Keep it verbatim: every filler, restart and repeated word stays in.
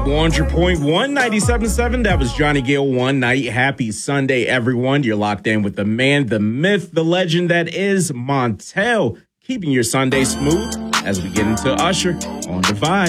one hundred point one, ninety-seven point seven. That was Johnny Gill, One Night. Happy Sunday, everyone. You're locked in with the man, the myth, the legend that is Montel, keeping your Sunday smooth as we get into Usher on the Vibe.